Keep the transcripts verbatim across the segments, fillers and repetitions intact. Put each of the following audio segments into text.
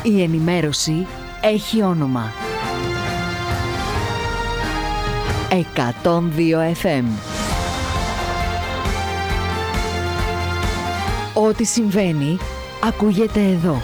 Η ενημέρωση έχει όνομα. εκατόν δύο εφ εμ. Ό,τι συμβαίνει, ακούγεται εδώ.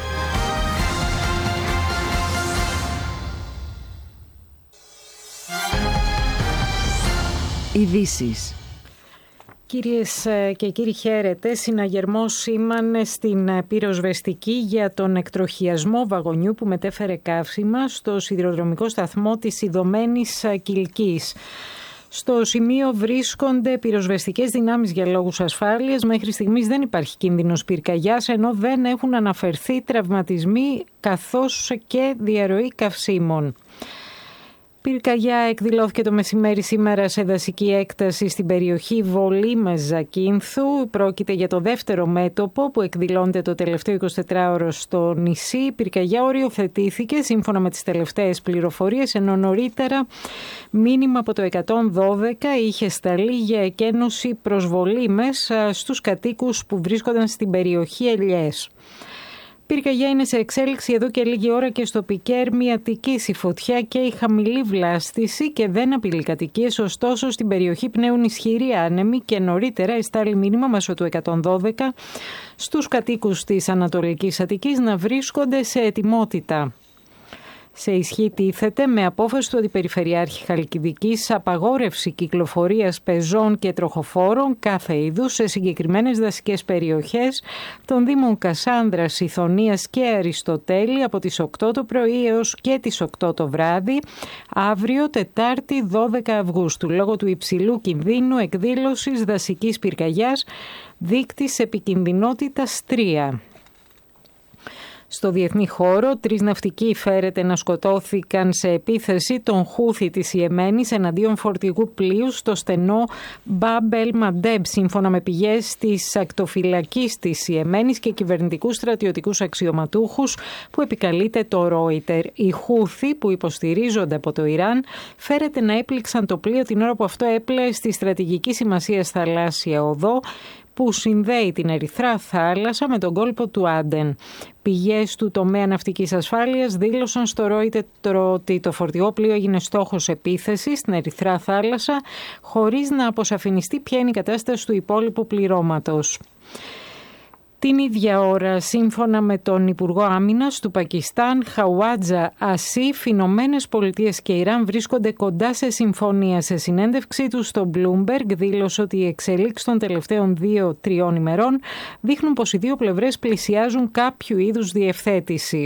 Ειδήσεις. Κυρίες και κύριοι, χαίρετε. Συναγερμός σήμανε στην πυροσβεστική για τον εκτροχιασμό βαγονιού που μετέφερε καύσιμα στο σιδηροδρομικό σταθμό της Ιδωμένης Κιλκής. Στο σημείο βρίσκονται πυροσβεστικές δυνάμεις για λόγους ασφάλειας. Μέχρι στιγμής δεν υπάρχει κίνδυνος πυρκαγιάς, ενώ δεν έχουν αναφερθεί τραυματισμοί καθώς και διαρροή καυσίμων. Πυρκαγιά εκδηλώθηκε το μεσημέρι σήμερα σε δασική έκταση στην περιοχή Βολήμες Ζακίνθου. Πρόκειται για το δεύτερο μέτωπο που εκδηλώνεται το τελευταίο εικοσιτετράωρο στο νησί. Η πυρκαγιά οριοθετήθηκε σύμφωνα με τις τελευταίες πληροφορίες, ενώ νωρίτερα μήνυμα από το εκατόν δώδεκα είχε σταλεί για εκένωση προς Βολήμες στους κατοίκους που βρίσκονταν στην περιοχή Ελιές. Η πυρκαγιά είναι σε εξέλιξη εδώ και λίγη ώρα και στο Πικέρμι Αττικής. Η φωτιά και η χαμηλή βλάστηση και δεν απειλεί κατοικίες, ωστόσο στην περιοχή πνέουν ισχυροί άνεμοι και νωρίτερα εστάλει μήνυμα μέσω του εκατόν δώδεκα στους κατοίκους της Ανατολικής Αττικής να βρίσκονται σε ετοιμότητα. Σε ισχύ τίθεται με απόφαση του Αντιπεριφερειάρχη Χαλκιδικής απαγόρευση κυκλοφορίας πεζών και τροχοφόρων κάθε είδους σε συγκεκριμένες δασικές περιοχές των Δήμων Κασάνδρας, Ιθωνίας και Αριστοτέλη από τις οκτώ το πρωί έως και τις οκτώ το βράδυ, αύριο Τετάρτη δώδεκα Αυγούστου, λόγω του υψηλού κινδύνου εκδήλωσης δασικής πυρκαγιάς δείκτης επικινδυνότητας τρία. Στο διεθνή χώρο, τρεις ναυτικοί φέρεται να σκοτώθηκαν σε επίθεση των Χούθι της Ιεμένης εναντίον φορτηγού πλοίου στο στενό Μπάμπ-ελ Μαντέμπ, σύμφωνα με πηγές της ακτοφυλακής της Ιεμένης και κυβερνητικούς στρατιωτικούς αξιωματούχους που επικαλείται το Ρόιτερ. Οι Χούθι, που υποστηρίζονται από το Ιράν, φέρεται να έπληξαν το πλοίο την ώρα που αυτό έπλεε στη στρατηγική σημασία θαλάσσια οδό που συνδέει την Ερυθρά Θάλασσα με τον κόλπο του Άντεν. Πηγές του τομέα ναυτικής ασφάλειας δήλωσαν στο Ρόιτερ ότι το φορτηγό πλοίο έγινε στόχος επίθεσης στην Ερυθρά Θάλασσα, χωρίς να αποσαφινιστεί ποια είναι η κατάσταση του υπόλοιπου πληρώματος. Την ίδια ώρα, σύμφωνα με τον Υπουργό Άμυνας του Πακιστάν, Χαουάτζα Ασίφ, Ηνωμένες Πολιτείες και Ιράν βρίσκονται κοντά σε συμφωνία. Σε συνέντευξή του στο Bloomberg δήλωσε ότι οι εξελίξεις των τελευταίων δύο-τριών ημερών δείχνουν πως οι δύο πλευρές πλησιάζουν κάποιου είδους διευθέτηση.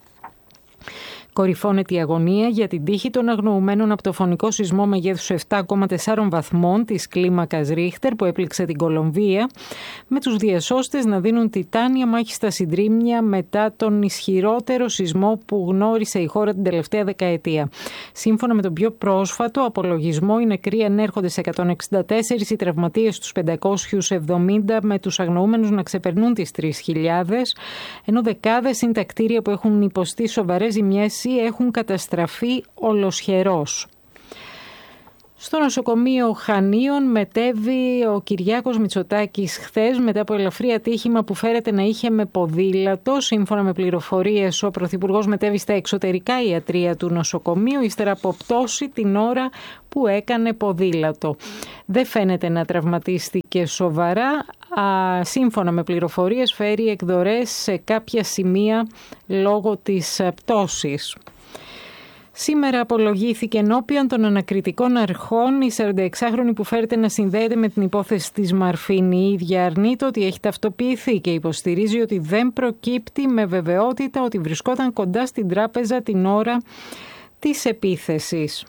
Κορυφώνεται η αγωνία για την τύχη των αγνοουμένων από το φωνικό σεισμό μεγέθους επτά κόμμα τέσσερα βαθμών της κλίμακας Ρίχτερ που έπληξε την Κολομβία, με τους διασώστες να δίνουν τιτάνια μάχη στα συντρίμμια μετά τον ισχυρότερο σεισμό που γνώρισε η χώρα την τελευταία δεκαετία. Σύμφωνα με τον πιο πρόσφατο απολογισμό, οι νεκροί ανέρχονται σε εκατόν εξήντα τέσσερα, οι τραυματίες στους πεντακόσιους εβδομήντα, με τους αγνοούμενους να ξεπερνούν τις τρεις χιλιάδες, ενώ δεκάδες είναι τα κτίρια που έχουν υποστεί σοβαρές ζημιές έχουν καταστραφεί ολοσχερός. Στο νοσοκομείο Χανίων μετέβη ο Κυριάκος Μητσοτάκης χθες μετά από ελαφρύ ατύχημα που φέρεται να είχε με ποδήλατο. Σύμφωνα με πληροφορίες, ο Πρωθυπουργός μετέβη στα εξωτερικά ιατρεία του νοσοκομείου ύστερα από πτώση την ώρα που έκανε ποδήλατο. Δεν φαίνεται να τραυματίστηκε σοβαρά. Α, σύμφωνα με πληροφορίες, φέρει εκδορές σε κάποια σημεία λόγω της πτώσης. Σήμερα απολογήθηκε ενώπιον των ανακριτικών αρχών η σαρανταεξάχρονη που φέρεται να συνδέεται με την υπόθεση της Μαρφίνη. Η ίδια αρνείται ότι έχει ταυτοποιηθεί και υποστηρίζει ότι δεν προκύπτει με βεβαιότητα ότι βρισκόταν κοντά στην τράπεζα την ώρα της επίθεσης.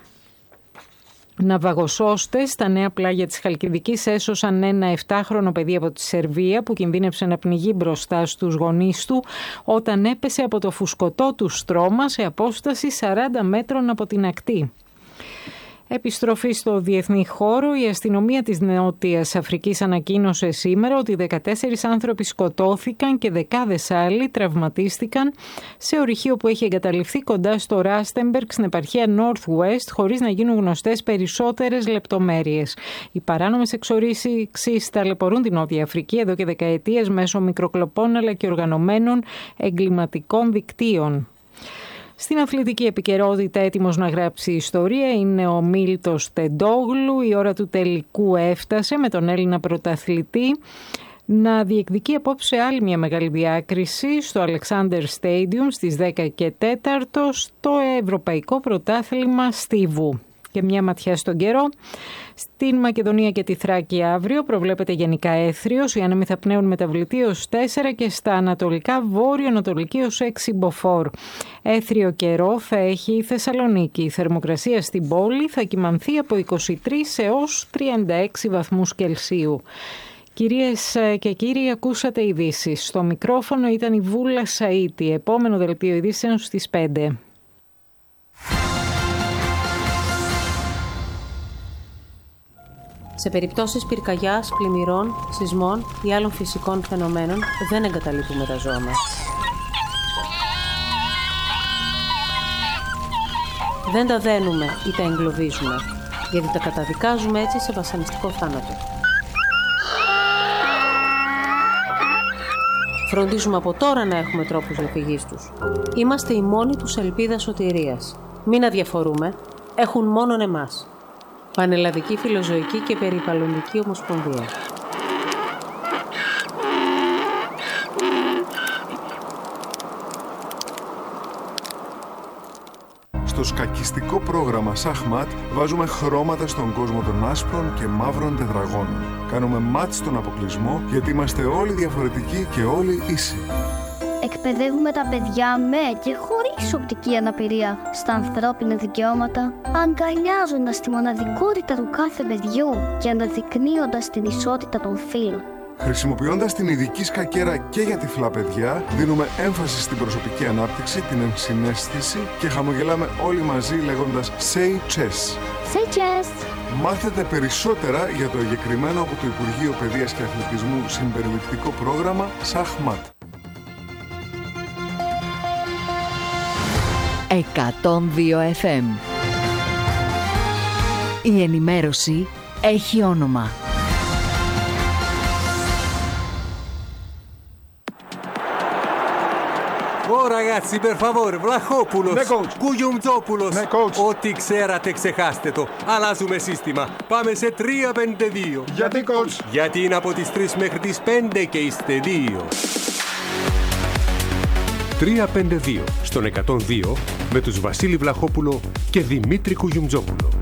Ναυαγοσώστες στα νέα πλάγια της Χαλκιδικής έσωσαν ένα επτάχρονο παιδί από τη Σερβία που κινδύνεψε να πνιγεί μπροστά στους γονείς του όταν έπεσε από το φουσκωτό του στρώμα σε απόσταση σαράντα μέτρων από την ακτή. Επιστροφή στο διεθνή χώρο, η αστυνομία της Νότιας Αφρικής ανακοίνωσε σήμερα ότι δεκατέσσερις άνθρωποι σκοτώθηκαν και δεκάδες άλλοι τραυματίστηκαν σε ορυχείο που έχει εγκαταλειφθεί κοντά στο Ράστεμπεργκ στην επαρχία Northwest, χωρίς να γίνουν γνωστές περισσότερες λεπτομέρειες. Οι παράνομες εξορίξεις ταλαιπωρούν την Νότια Αφρική εδώ και δεκαετίες μέσω μικροκλοπών αλλά και οργανωμένων εγκληματικών δικτύων. Στην αθλητική επικαιρότητα, έτοιμος να γράψει ιστορία είναι ο Μίλτος Τεντόγλου. Η ώρα του τελικού έφτασε με τον Έλληνα πρωταθλητή να διεκδικεί απόψε άλλη μια μεγάλη διάκριση στο Alexander Stadium στις δέκα και τέσσερα στο Ευρωπαϊκό Πρωτάθλημα Στίβου. Και μια ματιά στον καιρό. Στην Μακεδονία και τη Θράκη αύριο προβλέπεται γενικά έθριος, οι άνεμοι θα πνέουν μεταβλητή ως τέσσερα και στα ανατολικά βόρειο-ανατολική ως έξι μποφόρ. Έθριο καιρό θα έχει η Θεσσαλονίκη. Η θερμοκρασία στην πόλη θα κυμανθεί από είκοσι τρεις έως τριάντα έξι βαθμούς Κελσίου. Κυρίες και κύριοι, ακούσατε ειδήσεις. Στο μικρόφωνο ήταν η Βούλα Σαΐτη. Επόμενο δελτίο ειδήσεων στις πέντε. Σε περιπτώσεις πυρκαγιάς, πλημμυρών, σεισμών ή άλλων φυσικών φαινομένων δεν εγκαταλείπουμε τα ζώα μας. Δεν τα δένουμε ή τα εγκλωβίζουμε, γιατί τα καταδικάζουμε έτσι σε βασανιστικό θάνατο. Φροντίζουμε από τώρα να έχουμε τρόπους διαφυγής τους. Είμαστε η μόνη τους ελπίδα σωτηρίας. Μην αδιαφορούμε, έχουν μόνον εμάς. Πανελλαδική Φιλοζωική και Περιβαλλοντική Ομοσπονδία. Στο σκακιστικό πρόγραμμα Σαχμάτ βάζουμε χρώματα στον κόσμο των άσπρων και μαύρων τετραγώνων. Κάνουμε μάτ στον αποκλεισμό γιατί είμαστε όλοι διαφορετικοί και όλοι ίσοι. Εκπαιδεύουμε τα παιδιά με και χωρίς οπτική αναπηρία στα ανθρώπινα δικαιώματα, αγκαλιάζοντας τη μοναδικότητα του κάθε παιδιού και αναδεικνύοντας την ισότητα των φύλων. Χρησιμοποιώντας την ειδική σκακέρα και για τυφλά παιδιά, δίνουμε έμφαση στην προσωπική ανάπτυξη, την ενσυναίσθηση και χαμογελάμε όλοι μαζί λέγοντας Say Chess. Say Chess! Μάθετε περισσότερα για το εγκεκριμένο από το Υπουργείο Παιδείας και Αθλητισμού συμπεριληπτικό πρόγραμμα Σαχμάτ. εκατόν δύο εφ εμ. Η ενημέρωση έχει όνομα. Ω ragazzi, per favore, Βλαχόπουλος, ναι, coach. Κουγιουμτζόπουλος. Ναι, coach. Ό,τι ξέρατε ξεχάστε το. Αλλάζουμε σύστημα. Πάμε σε τρία πέντε δύο. Γιατί, coach? Γιατί είναι από τις τρεις μέχρι τις πέντε και είστε δύο. τρία πέντε δύο στον εκατόν δύο με τους Βασίλη Βλαχόπουλο και Δημήτρη Κουγιουμτζόπουλο.